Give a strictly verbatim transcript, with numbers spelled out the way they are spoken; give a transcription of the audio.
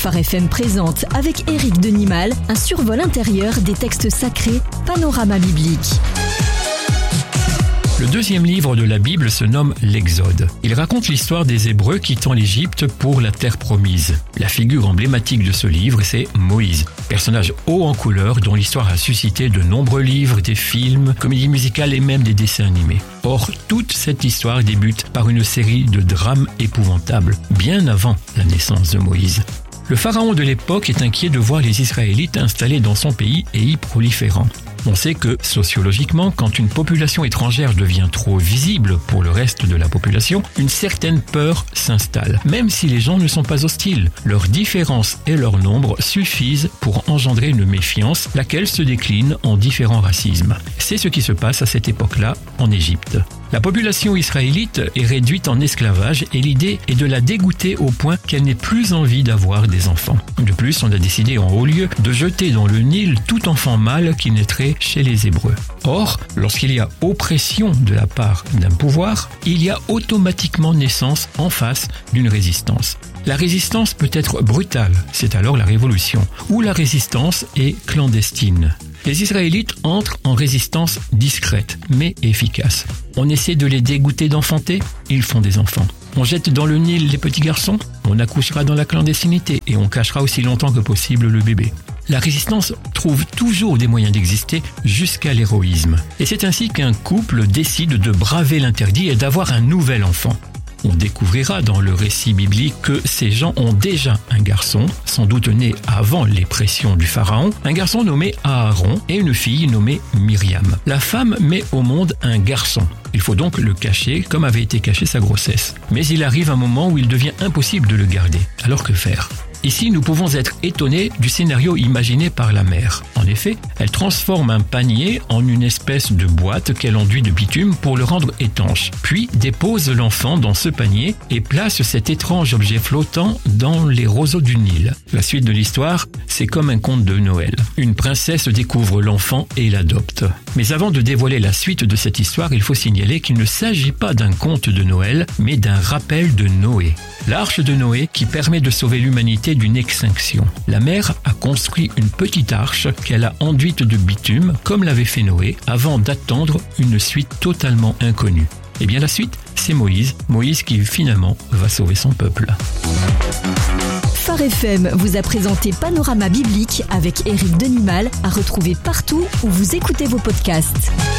Phare F M présente avec Éric Denimal un survol intérieur des textes sacrés, Panorama biblique. Le deuxième livre de la Bible se nomme l'Exode. Il raconte l'histoire des Hébreux quittant l'Égypte pour la terre promise. La figure emblématique de ce livre, c'est Moïse, personnage haut en couleur dont l'histoire a suscité de nombreux livres, des films, comédies musicales et même des dessins animés. Or, toute cette histoire débute par une série de drames épouvantables, bien avant la naissance de Moïse. Le pharaon de l'époque est inquiet de voir les Israélites installés dans son pays et y proliférant. On sait que, sociologiquement, quand une population étrangère devient trop visible pour le reste de la population, une certaine peur s'installe. Même si les gens ne sont pas hostiles, leur différence et leur nombre suffisent pour engendrer une méfiance, laquelle se décline en différents racismes. C'est ce qui se passe à cette époque-là en Égypte. La population israélite est réduite en esclavage et l'idée est de la dégoûter au point qu'elle n'ait plus envie d'avoir des enfants. De plus, on a décidé en haut lieu de jeter dans le Nil tout enfant mâle qui naîtrait chez les Hébreux. Or, lorsqu'il y a oppression de la part d'un pouvoir, il y a automatiquement naissance en face d'une résistance. La résistance peut être brutale, c'est alors la révolution, ou la résistance est clandestine. Les Israélites entrent en résistance discrète, mais efficace. On essaie de les dégoûter d'enfanter, ils font des enfants. On jette dans le Nil les petits garçons, on accouchera dans la clandestinité et on cachera aussi longtemps que possible le bébé. La résistance trouve toujours des moyens d'exister jusqu'à l'héroïsme. Et c'est ainsi qu'un couple décide de braver l'interdit et d'avoir un nouvel enfant. On découvrira dans le récit biblique que ces gens ont déjà un garçon, sans doute né avant les pressions du pharaon, un garçon nommé Aaron et une fille nommée Myriam. La femme met au monde un garçon. Il faut donc le cacher comme avait été cachée sa grossesse. Mais il arrive un moment où il devient impossible de le garder. Alors que faire ? Ici, nous pouvons être étonnés du scénario imaginé par la mère. En effet, elle transforme un panier en une espèce de boîte qu'elle enduit de bitume pour le rendre étanche. Puis dépose l'enfant dans ce panier et place cet étrange objet flottant dans les roseaux du Nil. La suite de l'histoire, c'est comme un conte de Noël. Une princesse découvre l'enfant et l'adopte. Mais avant de dévoiler la suite de cette histoire, il faut signaler qu'il ne s'agit pas d'un conte de Noël, mais d'un rappel de Noé. L'arche de Noé qui permet de sauver l'humanité d'une extinction. La mère a construit une petite arche qu'elle a enduite de bitume, comme l'avait fait Noé, avant d'attendre une suite totalement inconnue. Et bien la suite, c'est Moïse. Moïse qui finalement va sauver son peuple. Phare F M vous a présenté Panorama biblique avec Éric Denimal, à retrouver partout où vous écoutez vos podcasts.